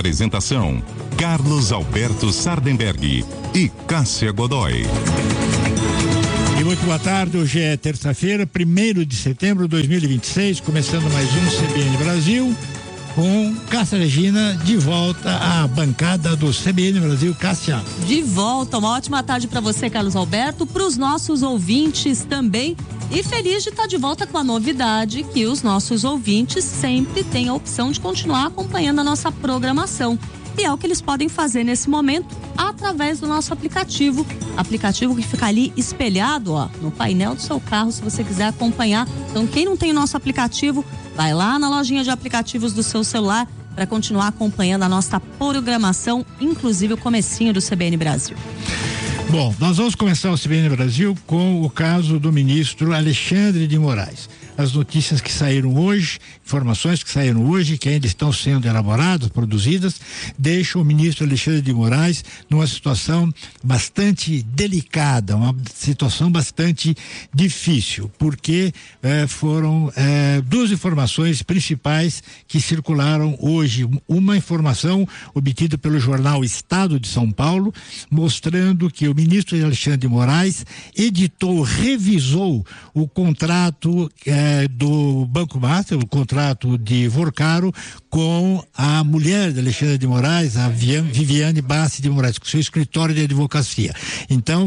Apresentação: Carlos Alberto Sardenberg e Cássia Godoy. E muito boa tarde, hoje é terça-feira, 1º de setembro de 2026, começando mais um CBN Brasil, com Cássia Regina de volta à bancada do CBN Brasil. Cássia. De volta, uma ótima tarde para você, Carlos Alberto, para os nossos ouvintes também. E feliz de estar de volta com a novidade que os nossos ouvintes sempre têm a opção de continuar acompanhando a nossa programação. E é o que eles podem fazer nesse momento através do nosso aplicativo que fica ali espelhado, ó, no painel do seu carro, se você quiser acompanhar. Então, quem não tem o nosso aplicativo, vai lá na lojinha de aplicativos do seu celular para continuar acompanhando a nossa programação, inclusive o comecinho do CBN Brasil. Bom, nós vamos começar o CBN Brasil com o caso do ministro Alexandre de Moraes. As notícias que saíram hoje, informações que saíram hoje, que ainda estão sendo elaboradas, produzidas, deixam o ministro Alexandre de Moraes numa situação bastante delicada, uma situação bastante difícil, porque foram duas informações principais que circularam hoje. Uma informação obtida pelo jornal Estado de São Paulo, mostrando que o ministro Alexandre de Moraes revisou o contrato do Banco Master, o contrato de Vorcaro, com a mulher de Alexandre de Moraes, a Viviane Bassi de Moraes, com seu escritório de advocacia. Então,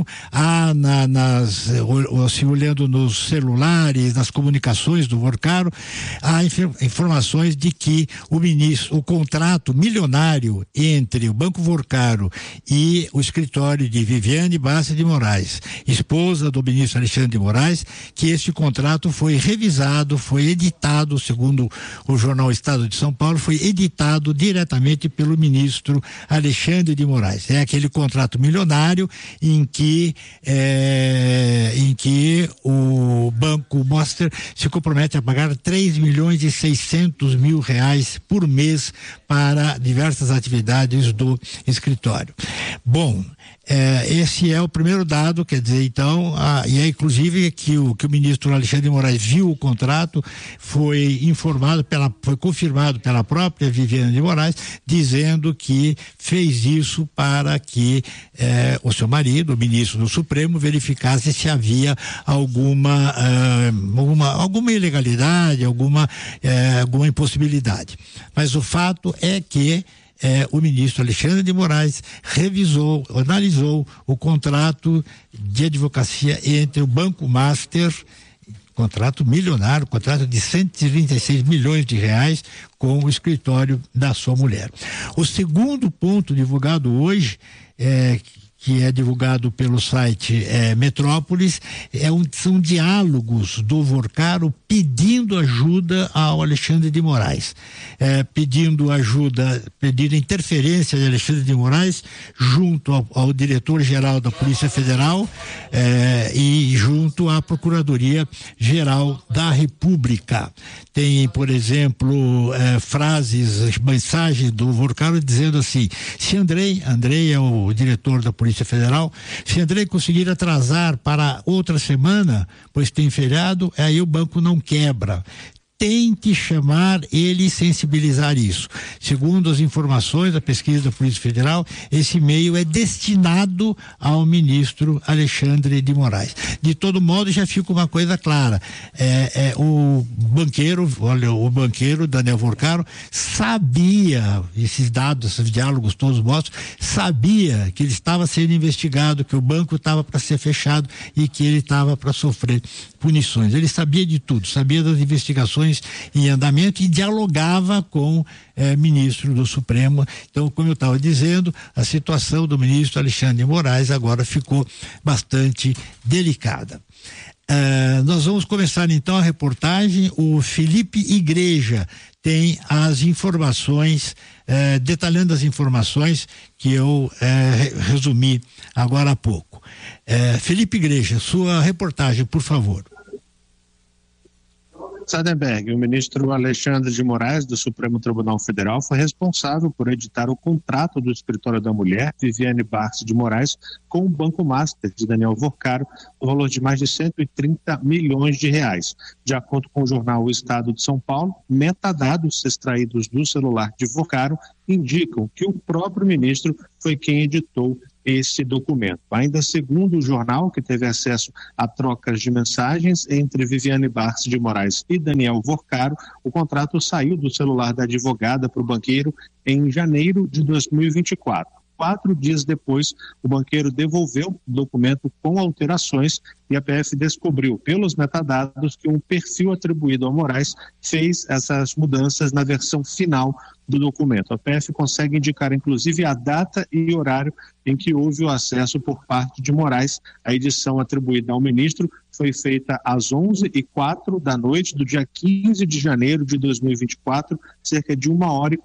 olhando nos celulares, nas comunicações do Vorcaro, há informações de que o contrato milionário entre o Banco Vorcaro e o escritório de Viviane Bassi de Moraes, esposa do ministro Alexandre de Moraes, que esse contrato foi revisado, foi editado, segundo o jornal Estado de São Paulo, foi editado diretamente pelo ministro Alexandre de Moraes. É aquele contrato milionário em que o Banco Master se compromete a pagar R$3.600.000 por mês para diversas atividades do escritório. Bom, esse é o primeiro dado, quer dizer, então, e é inclusive que o ministro Alexandre de Moraes viu o contrato, foi confirmado pela própria Viviane de Moraes, dizendo que fez isso para que o seu marido, o ministro do Supremo, verificasse se havia alguma ilegalidade, alguma impossibilidade. Mas o fato é que o ministro Alexandre de Moraes analisou o contrato de advocacia entre o Banco Master, contrato milionário, contrato de R$136 milhões com o escritório da sua mulher. O segundo ponto divulgado hoje, que é divulgado pelo site Metrópolis, são diálogos do Vorcaro pedindo ajuda ao Alexandre de Moraes, pedindo interferência de Alexandre de Moraes junto ao diretor-geral da Polícia Federal e junto à Procuradoria-Geral da República. Tem, por exemplo, mensagens do Vorcaro dizendo assim: se Andrei é o diretor da Polícia Federal, se Andrei conseguir atrasar para outra semana, pois tem feriado, aí o banco não quebra. Tente chamar ele e sensibilizar isso. Segundo as informações da pesquisa da Polícia Federal, esse e-mail é destinado ao ministro Alexandre de Moraes. De todo modo, já fica uma coisa clara. O banqueiro Daniel Vorcaro sabia, esses dados, esses diálogos todos mostram, sabia que ele estava sendo investigado, que o banco estava para ser fechado e que ele estava para sofrer punições. Ele sabia de tudo, sabia das investigações em andamento e dialogava com ministro do Supremo. Então, como eu estava dizendo, a situação do ministro Alexandre de Moraes agora ficou bastante delicada. Nós vamos começar então a reportagem. O Felipe Igreja tem as informações, detalhando as informações que eu resumi agora há pouco. Felipe Igreja, sua reportagem, por favor. Sardenberg, o ministro Alexandre de Moraes, do Supremo Tribunal Federal, foi responsável por editar o contrato do escritório da mulher, Viviane Bassi de Moraes, com o Banco Master de Daniel Vorcaro, no valor de mais de 130 milhões de reais. De acordo com o jornal O Estado de São Paulo, metadados extraídos do celular de Vorcaro indicam que o próprio ministro foi quem editou esse documento. Ainda segundo o jornal, que teve acesso a trocas de mensagens entre Viviane Barça de Moraes e Daniel Vorcaro, o contrato saiu do celular da advogada para o banqueiro em janeiro de 2024. 4 dias depois, o banqueiro devolveu o documento com alterações e a PF descobriu, pelos metadados, que um perfil atribuído ao Moraes fez essas mudanças na versão final do documento. A PF consegue indicar, inclusive, a data e horário em que houve o acesso por parte de Moraes. A edição atribuída ao ministro foi feita às 11h04 da noite do dia 15 de janeiro de 2024, cerca de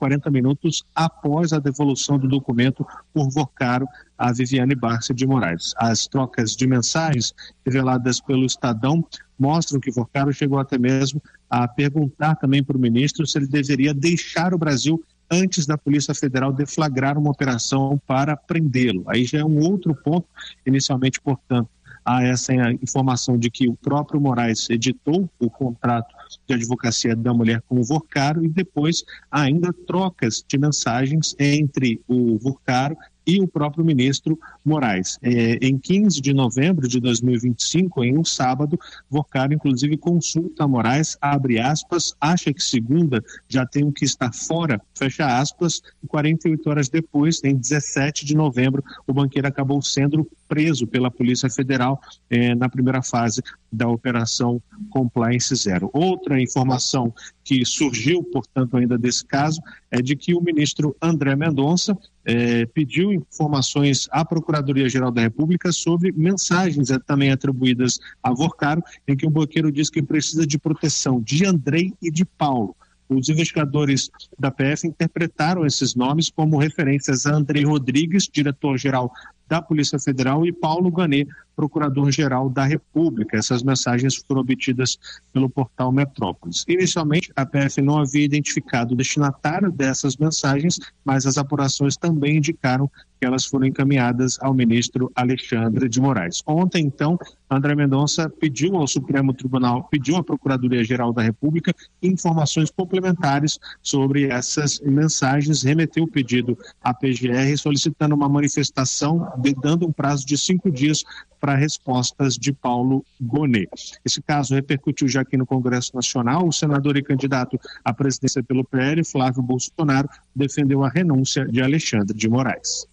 1h40 após a devolução do documento por Vorcaro a Viviane Barça de Moraes. As trocas de mensagens reveladas pelo Estadão mostram que Vorcaro chegou até mesmo a perguntar também para o ministro se ele deveria deixar o Brasil antes da Polícia Federal deflagrar uma operação para prendê-lo. Aí já é um outro ponto. Inicialmente, portanto, há essa informação de que o próprio Moraes editou o contrato de advocacia da mulher com o Vorcaro e depois ainda trocas de mensagens entre o Vorcaro e o próprio ministro Moraes. Em 15 de novembro de 2025, em um sábado, Vorcaro inclusive consulta Moraes, abre aspas, acha que segunda já tenho que estar fora, fecha aspas, e 48 horas depois, em 17 de novembro, o banqueiro acabou sendo preso pela Polícia Federal na primeira fase da Operação Compliance Zero. Outra informação que surgiu, portanto, ainda desse caso, é de que o ministro André Mendonça pediu informações à Procuradoria-Geral da República sobre mensagens também atribuídas a Vorcaro, em que o banqueiro diz que precisa de proteção de Andrei e de Paulo. Os investigadores da PF interpretaram esses nomes como referências a Andrei Rodrigues, diretor-geral da Polícia Federal, e Paulo Gonet, procurador-geral da República. Essas mensagens foram obtidas pelo portal Metrópolis. Inicialmente, a PF não havia identificado o destinatário dessas mensagens, mas as apurações também indicaram que elas foram encaminhadas ao ministro Alexandre de Moraes. Ontem, então, André Mendonça pediu ao Supremo Tribunal, pediu à Procuradoria-Geral da República informações complementares sobre essas mensagens, remeteu o pedido à PGR solicitando uma manifestação, dando um prazo de 5 dias para respostas de Paulo Gonet. Esse caso repercutiu já aqui no Congresso Nacional. O senador e candidato à presidência pelo PL, Flávio Bolsonaro, defendeu a renúncia de Alexandre de Moraes.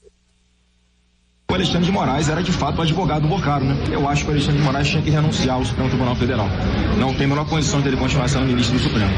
O Alexandre de Moraes era de fato o advogado do Vorcaro, né? Eu acho que o Alexandre de Moraes tinha que renunciar ao Supremo Tribunal Federal. Não tem a menor condição dele continuar sendo ministro do Supremo.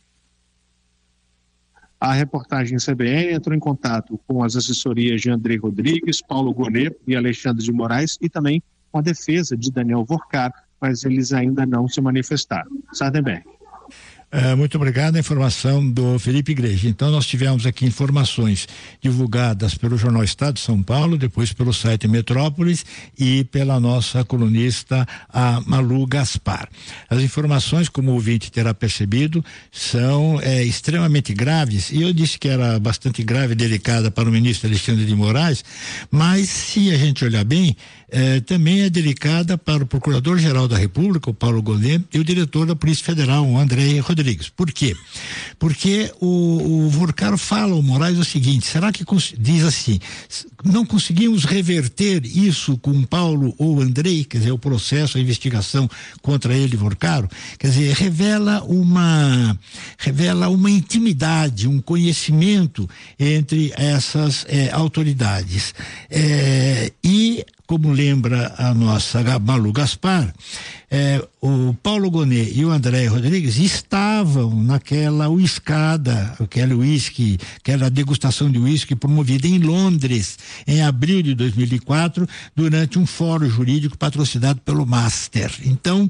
A reportagem CBN entrou em contato com as assessorias de Andrei Rodrigues, Paulo Gonet e Alexandre de Moraes e também com a defesa de Daniel Vorcaro, mas eles ainda não se manifestaram. Sardenberg. Muito obrigado, a informação do Felipe Igreja. Então nós tivemos aqui informações divulgadas pelo Jornal Estado de São Paulo, depois pelo site Metrópolis e pela nossa colunista, a Malu Gaspar. As informações, como o ouvinte terá percebido, são extremamente graves, e eu disse que era bastante grave e delicada para o ministro Alexandre de Moraes, mas se a gente olhar bem, também é delicada para o Procurador-Geral da República, o Paulo Gonet, e o diretor da Polícia Federal, o André Rodrigues. Por quê? Porque o Vorcaro fala ao Moraes o seguinte: será que diz assim, não conseguimos reverter isso com Paulo ou Andrei, quer dizer, o processo, a investigação contra ele, Vorcaro? Quer dizer, revela uma intimidade, um conhecimento entre essas autoridades. E como lembra a nossa Malu Gaspar, o Paulo Gonet e o André Rodrigues estavam naquela uiscada, aquela degustação de uísque promovida em Londres, em abril de 2004, durante um fórum jurídico patrocinado pelo Master. Então,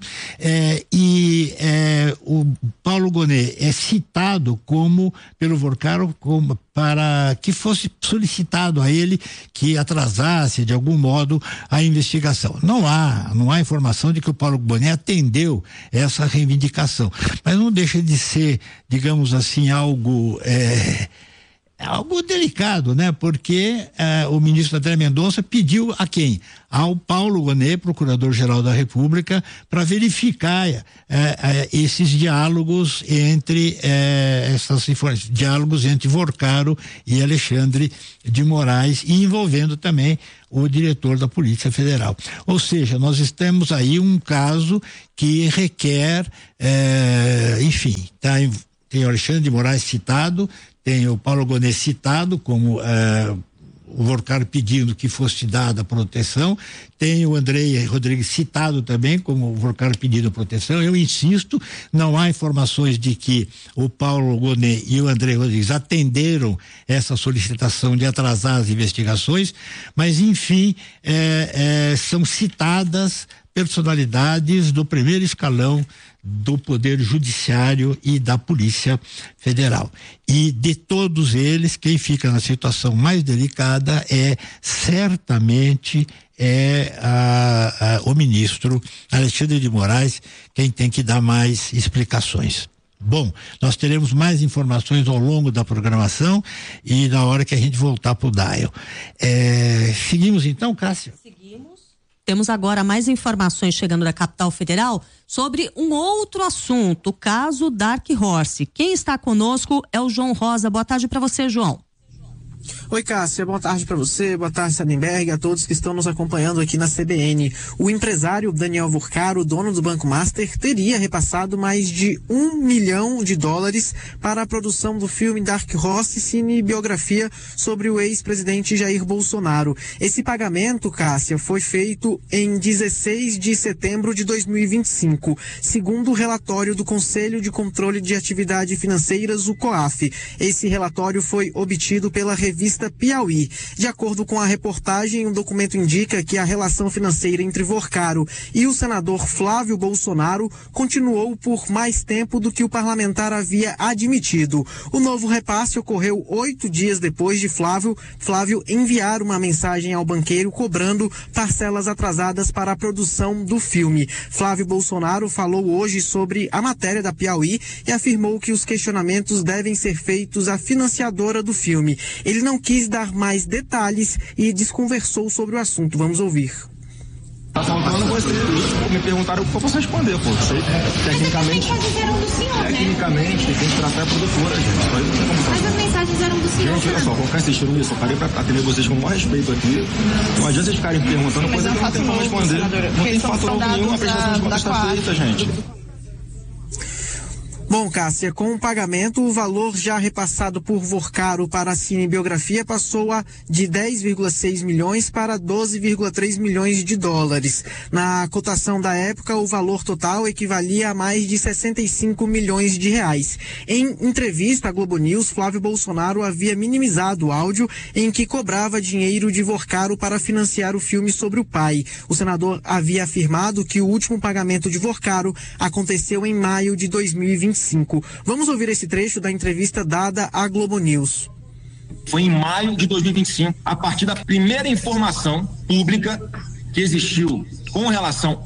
o Paulo Gonet é citado pelo Vorcaro para que fosse solicitado a ele que atrasasse de algum modo a investigação. Não há informação de que o Paulo Gonet atendeu essa reivindicação, mas não deixa de ser, digamos assim, algo É algo delicado, né? Porque o ministro André Mendonça pediu a quem? Ao Paulo Gonet, procurador-geral da República, para verificar esses diálogos entre diálogos entre Vorcaro e Alexandre de Moraes, e envolvendo também o diretor da Polícia Federal. Ou seja, nós temos aí um caso que requer, enfim, tem o Alexandre de Moraes citado, tem o Paulo Gonet citado como o Vorcaro pedindo que fosse dada proteção, tem o Andrei Rodrigues citado também como o Vorcaro pedindo proteção. Eu insisto, não há informações de que o Paulo Gonet e o Andrei Rodrigues atenderam essa solicitação de atrasar as investigações, mas enfim, são citadas personalidades do primeiro escalão do Poder Judiciário e da Polícia Federal. E de todos eles, quem fica na situação mais delicada certamente o ministro Alexandre de Moraes, quem tem que dar mais explicações. Bom, nós teremos mais informações ao longo da programação e na hora que a gente voltar para o Dial. Seguimos então, Cássia? Temos agora mais informações chegando da capital federal sobre um outro assunto, o caso Dark Horse. Quem está conosco é o João Rosa. Boa tarde para você, João. Oi, Cássia, boa tarde para você, boa tarde, Sardenberg, a todos que estão nos acompanhando aqui na CBN. O empresário Daniel Vorcaro, dono do Banco Master, teria repassado mais de $1 milhão para a produção do filme Dark Horse, cinebiografia sobre o ex-presidente Jair Bolsonaro. Esse pagamento, Cássia, foi feito em 16 de setembro de 2025, segundo o relatório do Conselho de Controle de Atividades Financeiras, o COAF. Esse relatório foi obtido pela revista Piauí. De acordo com a reportagem, um documento indica que a relação financeira entre Vorcaro e o senador Flávio Bolsonaro continuou por mais tempo do que o parlamentar havia admitido. O novo repasse ocorreu 8 dias depois de Flávio enviar uma mensagem ao banqueiro cobrando parcelas atrasadas para a produção do filme. Flávio Bolsonaro falou hoje sobre a matéria da Piauí e afirmou que os questionamentos devem ser feitos à financiadora do filme. Ele não quis dar mais detalhes e desconversou sobre o assunto. Vamos ouvir. Tá faltando você. Me perguntaram o que eu posso responder, pô. Tecnicamente tem que tratar a produtora, gente. Mas as mensagens eram do senhor. Gente, olha só, vou ficar insistindo nisso. Eu parei pra atender vocês com o maior respeito aqui. Não adianta vocês ficarem perguntando coisa que não tem como responder. Não tem fato novo nenhum, a prestação de contas está feita, gente. Bom, Cássia, com o pagamento, o valor já repassado por Vorcaro para a cinebiografia passou de 10,6 milhões para 12,3 milhões de dólares. Na cotação da época, o valor total equivalia a mais de 65 milhões de reais. Em entrevista à Globo News, Flávio Bolsonaro havia minimizado o áudio em que cobrava dinheiro de Vorcaro para financiar o filme sobre o pai. O senador havia afirmado que o último pagamento de Vorcaro aconteceu em maio de 2025. Vamos ouvir esse trecho da entrevista dada à Globo News. Foi em maio de 2025, a partir da primeira informação pública que existiu com relação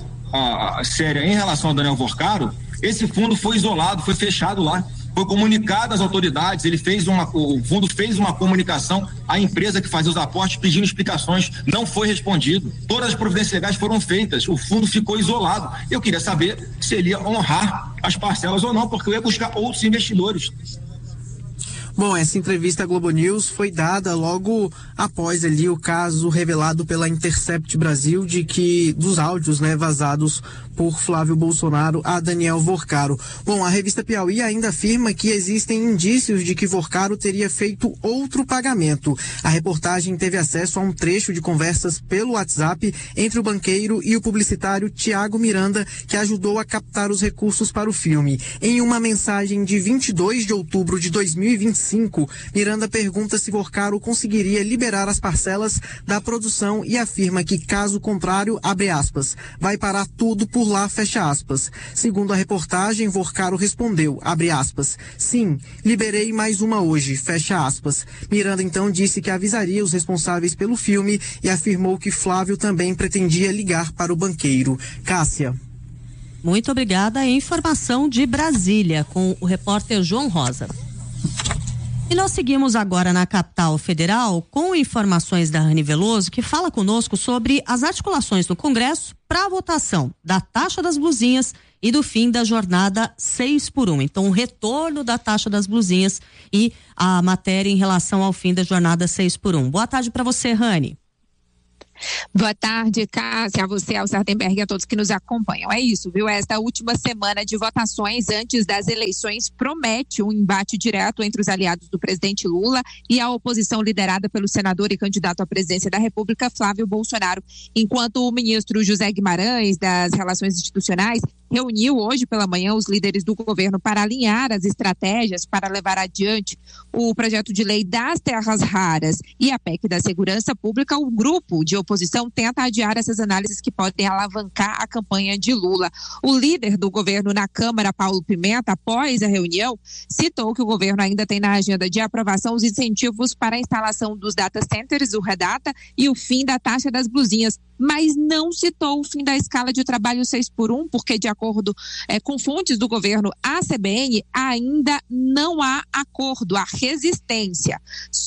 à série em relação ao Daniel Vorcaro, esse fundo foi isolado, foi fechado lá. Foi comunicado às autoridades, o fundo fez uma comunicação à empresa que fazia os aportes pedindo explicações, não foi respondido. Todas as providências legais foram feitas, o fundo ficou isolado. Eu queria saber se ele ia honrar as parcelas ou não, porque eu ia buscar outros investidores. Bom, essa entrevista à Globo News foi dada logo após ali o caso revelado pela Intercept Brasil dos áudios, vazados por Flávio Bolsonaro a Daniel Vorcaro. Bom, a revista Piauí ainda afirma que existem indícios de que Vorcaro teria feito outro pagamento. A reportagem teve acesso a um trecho de conversas pelo WhatsApp entre o banqueiro e o publicitário Tiago Miranda, que ajudou a captar os recursos para o filme. Em uma mensagem de 22 de outubro de 2025, Miranda pergunta se Vorcaro conseguiria liberar as parcelas da produção e afirma que, caso contrário, abre aspas, vai parar tudo por lá, fecha aspas. Segundo a reportagem, Vorcaro respondeu, abre aspas, sim, liberei mais uma hoje, fecha aspas. Miranda então disse que avisaria os responsáveis pelo filme e afirmou que Flávio também pretendia ligar para o banqueiro. Cássia. Muito obrigada. Informação de Brasília com o repórter João Rosa. E nós seguimos agora na capital federal com informações da Rani Veloso, que fala conosco sobre as articulações do Congresso para a votação da taxa das blusinhas e do fim da jornada 6x1. Então, o retorno da taxa das blusinhas e a matéria em relação ao fim da jornada 6x1. Boa tarde para você, Rani. Boa tarde, Cássia, a você, ao Sardenberg e a todos que nos acompanham. É isso, viu? Esta última semana de votações antes das eleições promete um embate direto entre os aliados do presidente Lula e a oposição liderada pelo senador e candidato à presidência da República, Flávio Bolsonaro, enquanto o ministro José Guimarães, das Relações Institucionais, reuniu hoje pela manhã os líderes do governo para alinhar as estratégias para levar adiante o projeto de lei das terras raras e a PEC da segurança pública. O grupo de oposição tenta adiar essas análises que podem alavancar a campanha de Lula. O líder do governo na Câmara, Paulo Pimenta, após a reunião, citou que o governo ainda tem na agenda de aprovação os incentivos para a instalação dos data centers, o Redata, e o fim da taxa das blusinhas, mas não citou o fim da escala de trabalho 6x1, porque, de acordo com fontes do governo, a CBN, ainda não há acordo, há resistência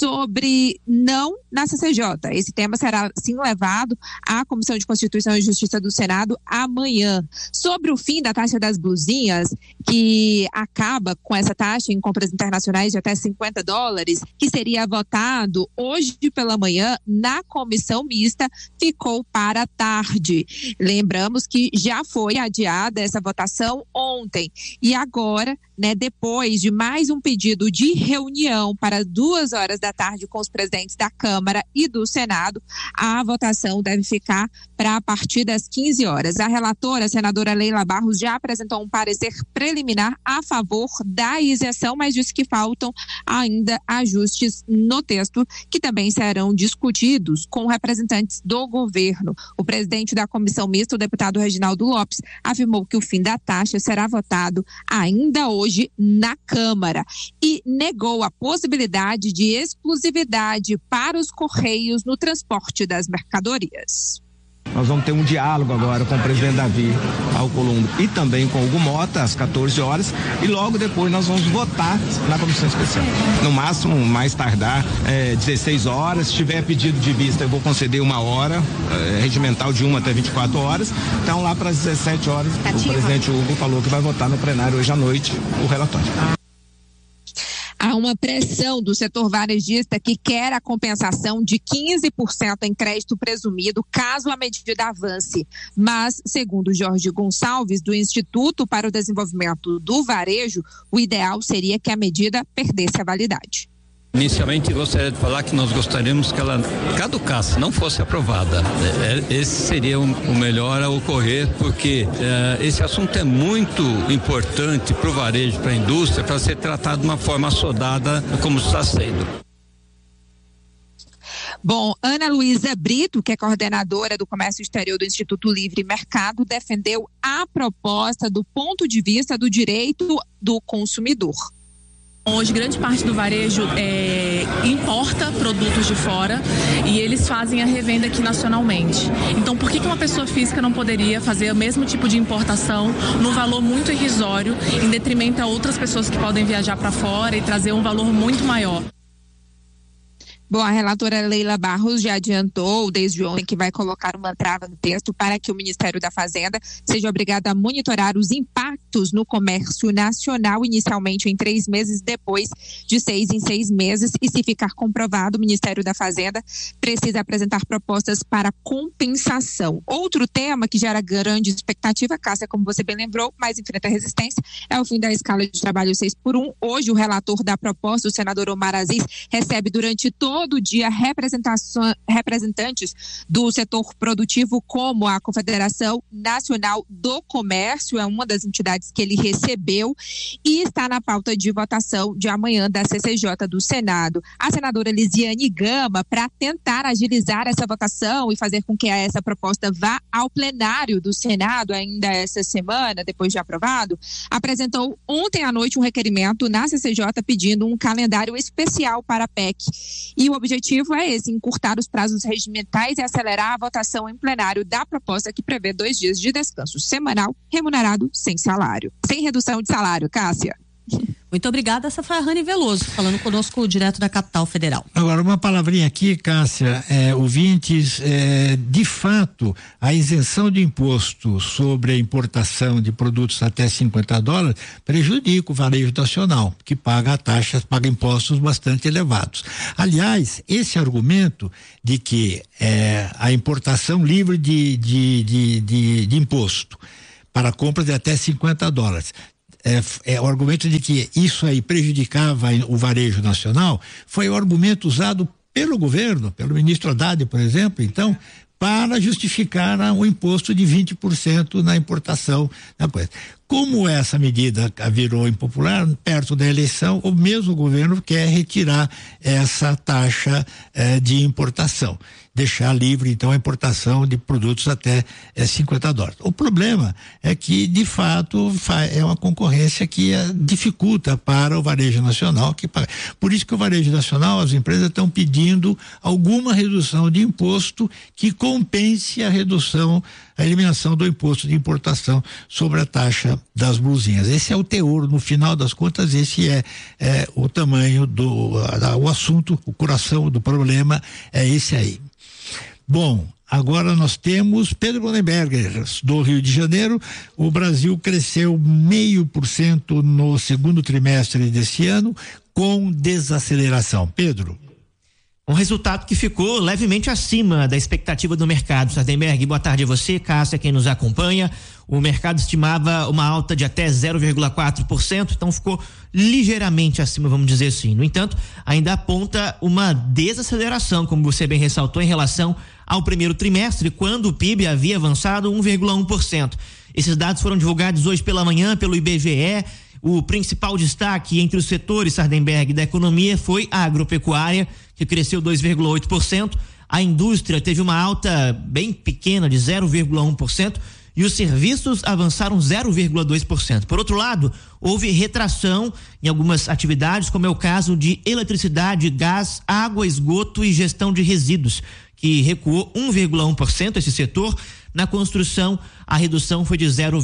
sobre não na CCJ. Esse tema será, sim, levado à Comissão de Constituição e Justiça do Senado amanhã. Sobre o fim da taxa das blusinhas, que acaba com essa taxa em compras internacionais de até $50, que seria votado hoje pela manhã na comissão mista, ficou para tarde. Lembramos que já foi adiada essa votação ontem e agora, depois de mais um pedido de reunião para 14h com os presidentes da Câmara e do Senado, a votação deve ficar para a partir das 15 horas. A relatora, a senadora Leila Barros, já apresentou um parecer preliminar a favor da isenção, mas disse que faltam ainda ajustes no texto que também serão discutidos com representantes do governo. O presidente da comissão mista, o deputado Reginaldo Lopes, afirmou que o fim da taxa será votado ainda hoje na Câmara e negou a possibilidade de exclusividade para os Correios no transporte das mercadorias. Nós vamos ter um diálogo agora com o presidente Davi Alcolumbre e também com o Hugo Mota, às 14 horas, e logo depois nós vamos votar na comissão especial. No máximo, mais tardar, 16 horas. Se tiver pedido de vista, eu vou conceder 1 hora, regimental de 1 até 24 horas. Então, lá para as 17 horas, o presidente Hugo falou que vai votar no plenário hoje à noite o relatório. Há uma pressão do setor varejista que quer a compensação de 15% em crédito presumido caso a medida avance. Mas, segundo Jorge Gonçalves, do Instituto para o Desenvolvimento do Varejo, o ideal seria que a medida perdesse a validade. Inicialmente, gostaria de falar que nós gostaríamos que ela caducasse, não fosse aprovada. Esse seria o melhor a ocorrer, porque esse assunto é muito importante para o varejo, para a indústria, para ser tratado de uma forma assodada como está sendo. Bom, Ana Luísa Brito, que é coordenadora do Comércio Exterior do Instituto Livre Mercado, defendeu a proposta do ponto de vista do direito do consumidor. Hoje, grande parte do varejo importa produtos de fora e eles fazem a revenda aqui nacionalmente. Então, por que uma pessoa física não poderia fazer o mesmo tipo de importação num valor muito irrisório, em detrimento a outras pessoas que podem viajar para fora e trazer um valor muito maior? Bom, a relatora Leila Barros já adiantou desde ontem que vai colocar uma trava no texto para que o Ministério da Fazenda seja obrigado a monitorar os impactos no comércio nacional, inicialmente em 3 meses, depois de 6 em 6 meses. E se ficar comprovado, o Ministério da Fazenda precisa apresentar propostas para compensação. Outro tema que gera grande expectativa, Cássia, como você bem lembrou, mas enfrenta resistência, é o fim da escala de trabalho 6x1. Hoje, o relator da proposta, o senador Omar Aziz, recebe durante todo dia representantes do setor produtivo, como a Confederação Nacional do Comércio, é uma das entidades que ele recebeu e está na pauta de votação de amanhã da CCJ do Senado. A senadora Lisiane Gama, para tentar agilizar essa votação e fazer com que essa proposta vá ao plenário do Senado ainda essa semana, depois de aprovado, apresentou ontem à noite um requerimento na CCJ pedindo um calendário especial para a PEC. E o objetivo é esse, encurtar os prazos regimentais e acelerar a votação em plenário da proposta que prevê 2 dias de descanso semanal remunerado sem salário. Sem redução de salário, Cássia. Muito obrigada, essa foi a Rani Veloso, falando conosco direto da capital federal. Agora, uma palavrinha aqui, Cássia, ouvintes, de fato, a isenção de imposto sobre a importação de produtos até $50 prejudica o varejo nacional, que paga impostos bastante elevados. Aliás, esse argumento de que a importação livre de imposto para compras de até $50, o argumento de que isso aí prejudicava o varejo nacional foi o argumento usado pelo governo, pelo ministro Haddad, por exemplo, então, para justificar o imposto de 20% na importação da coisa. Como essa medida virou impopular, perto da eleição, o mesmo governo quer retirar essa taxa de importação, deixar livre então a importação de produtos até $50. O problema é que, de fato, é uma concorrência que dificulta para o varejo nacional. Por isso que o varejo nacional, as empresas estão pedindo alguma redução de imposto que compense a eliminação do imposto de importação sobre a taxa das blusinhas. Esse é o teor, no final das contas, esse é o tamanho o assunto, o coração do problema é esse aí. Bom, agora nós temos Pedro Bonenberger, do Rio de Janeiro. O Brasil cresceu 0,5% no segundo trimestre desse ano, com desaceleração. Pedro. Um resultado que ficou levemente acima da expectativa do mercado. Sardenberg, boa tarde a você, Cássia, quem nos acompanha. O mercado estimava uma alta de até 0,4%, então ficou ligeiramente acima, vamos dizer assim. No entanto, ainda aponta uma desaceleração, como você bem ressaltou, em relação ao primeiro trimestre, quando o PIB havia avançado 1,1%. Esses dados foram divulgados hoje pela manhã pelo IBGE. O principal destaque entre os setores, Sardenberg, da economia foi a agropecuária, que cresceu 2,8%. A indústria teve uma alta bem pequena de 0,1%. E os serviços avançaram 0,2%. Por outro lado, houve retração em algumas atividades, como é o caso de eletricidade, gás, água, esgoto e gestão de resíduos, que recuou 1,1% esse setor. Na construção, a redução foi de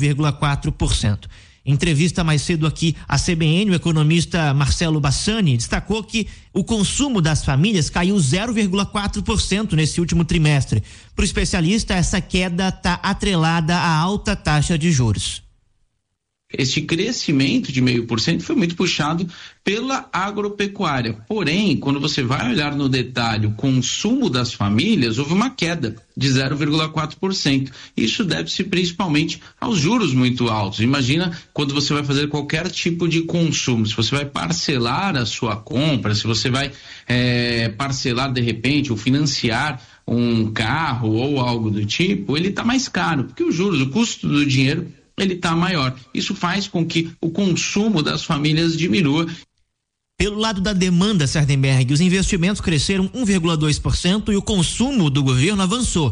0,4%. Em entrevista mais cedo aqui à CBN, o economista Marcelo Bassani destacou que o consumo das famílias caiu 0,4% nesse último trimestre. Para o especialista, essa queda está atrelada à alta taxa de juros. Este crescimento de 0,5% foi muito puxado pela agropecuária. Porém, quando você vai olhar no detalhe o consumo das famílias, houve uma queda de 0,4%. Isso deve-se principalmente aos juros muito altos. Imagina quando você vai fazer qualquer tipo de consumo, se você vai parcelar a sua compra, se você vai parcelar de repente ou financiar um carro ou algo do tipo, ele está mais caro, porque os juros, o custo do dinheiro, ele está maior. Isso faz com que o consumo das famílias diminua. Pelo lado da demanda, Sardenberg, os investimentos cresceram 1,2% e o consumo do governo avançou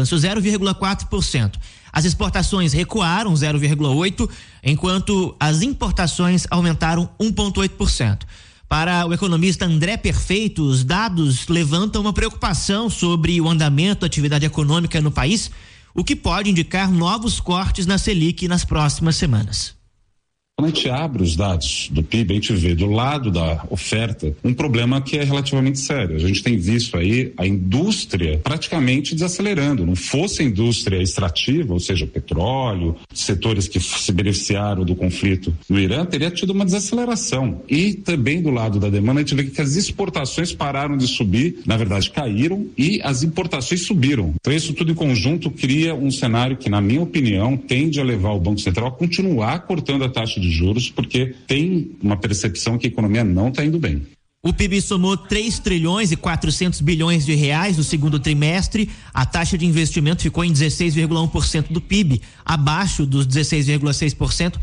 0,4%. As exportações recuaram 0,8%, enquanto as importações aumentaram 1,8%. Para o economista André Perfeito, os dados levantam uma preocupação sobre o andamento da atividade econômica no país, o que pode indicar novos cortes na Selic nas próximas semanas. Quando a gente abre os dados do PIB, a gente vê do lado da oferta um problema que é relativamente sério. A gente tem visto aí a indústria praticamente desacelerando. Não fosse a indústria extrativa, ou seja, petróleo, setores que se beneficiaram do conflito no Irã, teria tido uma desaceleração. E também do lado da demanda, a gente vê que as exportações pararam de subir, na verdade caíram, e as importações subiram. Então isso tudo em conjunto cria um cenário que, na minha opinião, tende a levar o Banco Central a continuar cortando a taxa de juros, porque tem uma percepção que a economia não está indo bem. O PIB somou 3 trilhões e 400 bilhões de reais no segundo trimestre. A taxa de investimento ficou em 16,1% do PIB, abaixo dos 16,6%.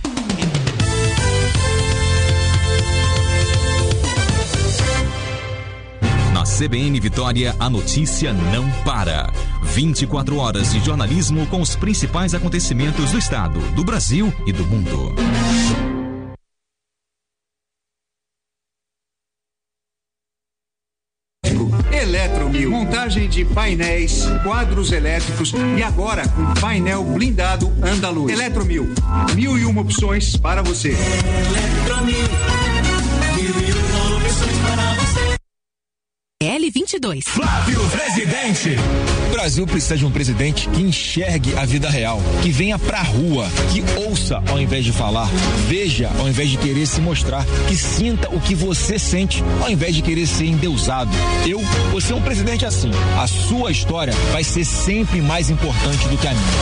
Na CBN Vitória, a notícia não para. 24 horas de jornalismo com os principais acontecimentos do estado, do Brasil e do mundo. Eletromil. Montagem de painéis, quadros elétricos e agora com painel blindado Andaluz. Eletromil, 1001 opções para você. Eletromil, 1001 opções para você. L22. Flávio Presidente. O Brasil precisa de um presidente que enxergue a vida real, que venha pra rua, que ouça ao invés de falar, veja ao invés de querer se mostrar, que sinta o que você sente ao invés de querer ser endeusado. Eu vou ser um presidente assim. A sua história vai ser sempre mais importante do que a minha.